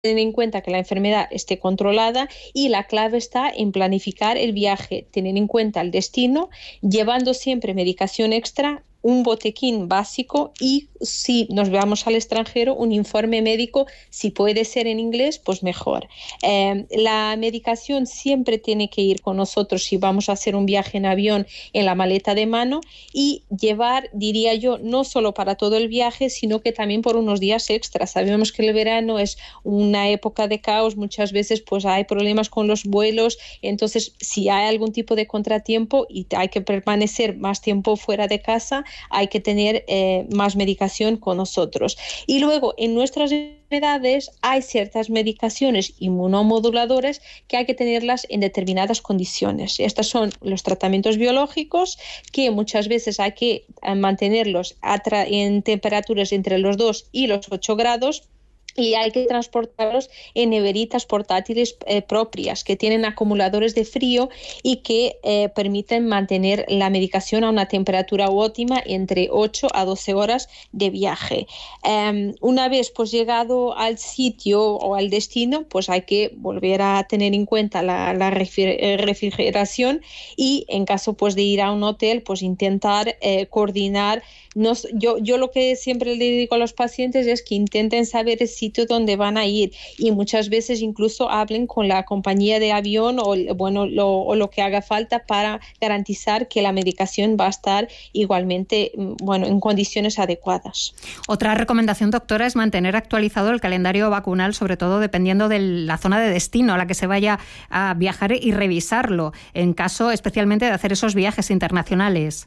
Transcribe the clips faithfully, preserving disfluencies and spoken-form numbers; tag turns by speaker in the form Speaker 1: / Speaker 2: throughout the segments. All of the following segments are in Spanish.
Speaker 1: tener en cuenta que la enfermedad esté controlada y la clave está en planificar el viaje, tener en cuenta el destino, llevando siempre medicación extra, un botiquín básico y si nos vamos al extranjero, un informe médico, si puede ser en inglés, pues mejor. Eh, la medicación siempre tiene que ir con nosotros si vamos a hacer un viaje en avión en la maleta de mano y llevar, diría yo, no solo para todo el viaje, sino que también por unos días extra. Sabemos que el verano es una época de caos, muchas veces pues hay problemas con los vuelos, entonces si hay algún tipo de contratiempo y hay que permanecer más tiempo fuera de casa, hay que tener eh, más medicación con nosotros. Y luego, en nuestras enfermedades hay ciertas medicaciones inmunomoduladoras que hay que tenerlas en determinadas condiciones. Estos son los tratamientos biológicos que muchas veces hay que mantenerlos en temperaturas entre los dos y los ocho grados. Y hay que transportarlos en neveritas portátiles eh, propias que tienen acumuladores de frío y que eh, permiten mantener la medicación a una temperatura óptima entre ocho a doce horas de viaje. Um, una vez pues llegado al sitio o al destino, pues hay que volver a tener en cuenta la, la refrigeración y en caso pues de ir a un hotel, pues intentar eh, coordinar. Nos, yo, yo lo que siempre le digo a los pacientes es que intenten saber el sitio donde van a ir y muchas veces incluso hablen con la compañía de avión o, bueno, lo, o lo que haga falta para garantizar que la medicación va a estar igualmente, bueno, en condiciones adecuadas.
Speaker 2: Otra recomendación, doctora, es mantener actualizado el calendario vacunal, sobre todo dependiendo de la zona de destino a la que se vaya a viajar y revisarlo en caso especialmente de hacer esos viajes internacionales.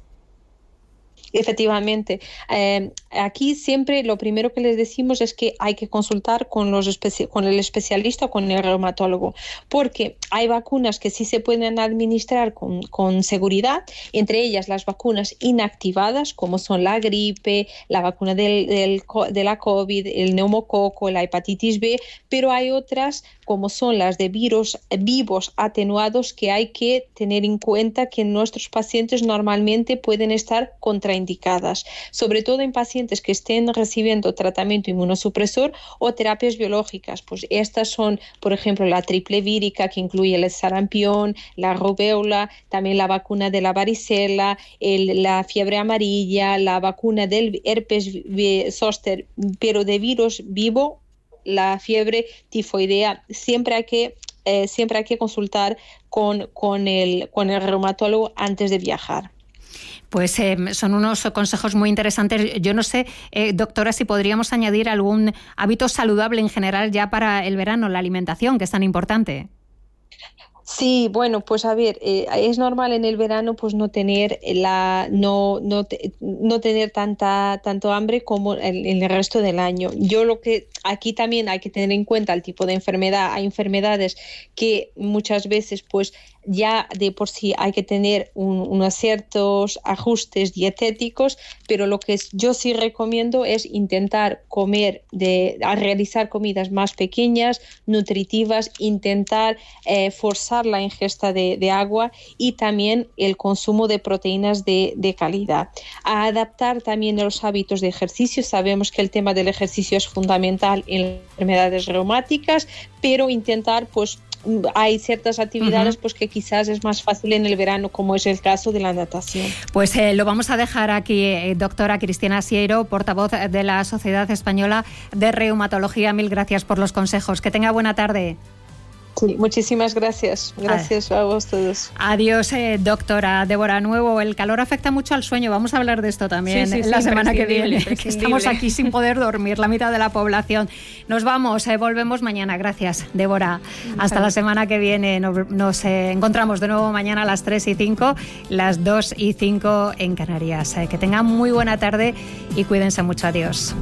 Speaker 1: Efectivamente, eh, aquí siempre lo primero que les decimos es que hay que consultar con, los especi- con el especialista o con el reumatólogo, porque hay vacunas que sí se pueden administrar con, con seguridad, entre ellas las vacunas inactivadas, como son la gripe, la vacuna del, del, de la COVID, el neumococo, la hepatitis B, pero hay otras como son las de virus vivos atenuados que hay que tener en cuenta que nuestros pacientes normalmente pueden estar contraindicadas, sobre todo en pacientes que estén recibiendo tratamiento inmunosupresor o terapias biológicas. Pues estas son, por ejemplo, la triple vírica que incluye el sarampión, la rubéola, también la vacuna de la varicela, el, la fiebre amarilla, la vacuna del herpes zóster, pero de virus vivo, la fiebre tifoidea. Siempre hay que, eh, siempre hay que consultar con, con, el, con el reumatólogo antes de viajar.
Speaker 2: Pues eh, son unos consejos muy interesantes. Yo no sé, eh, doctora, si podríamos añadir algún hábito saludable en general ya para el verano, la alimentación, que es tan importante.
Speaker 1: Sí, bueno, pues a ver, eh, es normal en el verano pues no tener la no no, te, no tener tanta tanto hambre como en, en el resto del año. Yo lo que aquí también hay que tener en cuenta el tipo de enfermedad. Hay enfermedades que muchas veces pues ya de por sí hay que tener un, unos ciertos ajustes dietéticos, pero lo que yo sí recomiendo es intentar comer, de, a realizar comidas más pequeñas, nutritivas, intentar eh, forzar la ingesta de, de agua y también el consumo de proteínas de, de calidad. A adaptar también los hábitos de ejercicio. Sabemos que el tema del ejercicio es fundamental en enfermedades reumáticas, pero intentar pues hay ciertas actividades uh-huh. pues que quizás es más fácil en el verano, como es el caso de la natación.
Speaker 2: Pues eh, lo vamos a dejar aquí, eh, doctora Cristina Sierro, portavoz de la Sociedad Española de Reumatología. Mil gracias por los consejos. Que tenga buena tarde.
Speaker 1: Sí, muchísimas gracias. Gracias a, a vos todos.
Speaker 2: Adiós, eh, doctora Débora Nuevo. El calor afecta mucho al sueño. Vamos a hablar de esto también sí, sí, la sí, semana que viene. Que estamos aquí sin poder dormir, la mitad de la población. Nos vamos, eh, volvemos mañana. Gracias, Débora. Hasta la semana que viene. Nos, nos eh, encontramos de nuevo mañana a las tres y cinco, las dos y cinco en Canarias. Eh, que tengan muy buena tarde y cuídense mucho. Adiós.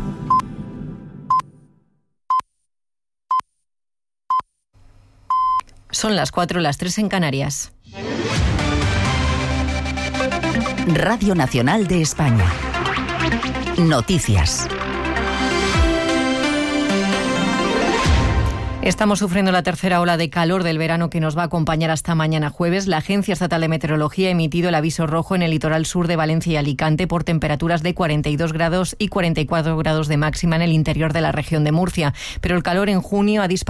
Speaker 3: Son las cuatro, las tres en Canarias. Radio Nacional de España. Noticias. Estamos sufriendo la tercera ola de calor del verano que nos va a acompañar hasta mañana jueves. La Agencia Estatal de Meteorología ha emitido el aviso rojo en el litoral sur de Valencia y Alicante por temperaturas de cuarenta y dos grados y cuarenta y cuatro grados de máxima en el interior de la región de Murcia. Pero el calor en junio ha disparado